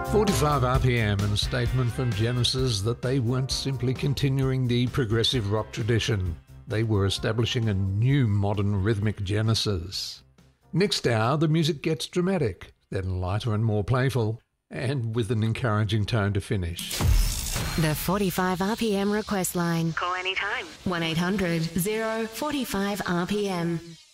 45 RPM, and a statement from Genesis that they weren't simply continuing the progressive rock tradition. They were establishing a new modern rhythmic Genesis. Next hour, the music gets dramatic, then lighter and more playful, and with an encouraging tone to finish. The 45 RPM request line. Call anytime. 1-800-045 RPM.